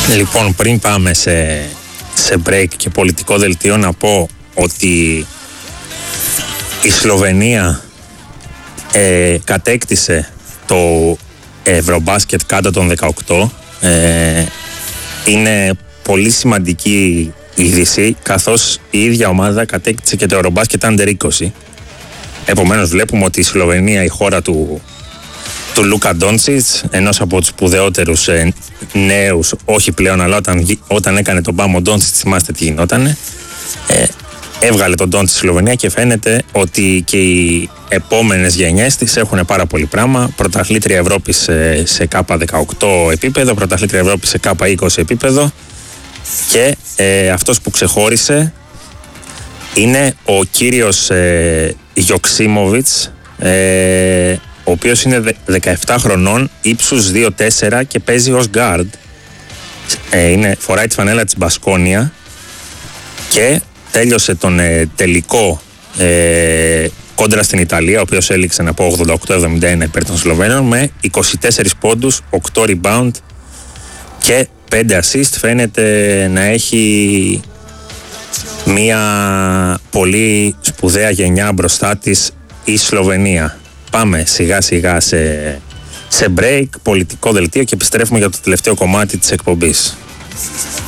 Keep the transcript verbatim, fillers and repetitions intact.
Λοιπόν, πριν πάμε σε, σε break και πολιτικό δελτίο, να πω ότι η Σλοβενία ε, κατέκτησε το Ευρωμπάσκετ κάτω των δεκαοκτώ. Ε, είναι πολύ σημαντική είδηση, καθώς η ίδια ομάδα κατέκτησε και το Ευρωμπάσκετ Under είκοσι. Επομένως βλέπουμε ότι η Σλοβενία, η χώρα του, του Λούκα Ντόντσιτς, ενός από τους σπουδαιότερους ε, νέους, όχι πλέον, αλλά όταν, όταν έκανε τον μπάμο Ντόντσιτς, θυμάστε τι γινότανε, ε, έβγαλε τον Ντόντσιτς στη Σλοβενία και φαίνεται ότι και οι επόμενες γενιές της έχουν πάρα πολύ πράγμα. Πρωταθλήτρια Ευρώπης σε, σε κάπα δεκαοκτώ επίπεδο, πρωταθλήτρια Ευρώπης σε κάπα είκοσι επίπεδο, και ε, αυτός που ξεχώρισε είναι ο κύριος ε, Γιοξίμοβιτς, ε, ο οποίος είναι δεκαεπτά χρονών, ύψους δύο τέσσερα και παίζει ως guard. Ε, είναι, φοράει τη φανέλα της Μπασκόνια και τέλειωσε τον ε, τελικό ε, κόντρα στην Ιταλία, ο οποίος έληξε, να πω, ογδόντα οκτώ εβδομήντα ένα υπέρ των Σλοβαίνων, με είκοσι τέσσερις πόντους, οκτώ rebound και πέντε assist. Φαίνεται να έχει μια πολύ σπουδαία γενιά μπροστά της η Σλοβενία. Πάμε σιγά σιγά σε, σε break, πολιτικό δελτίο, και επιστρέφουμε για το τελευταίο κομμάτι της εκπομπής.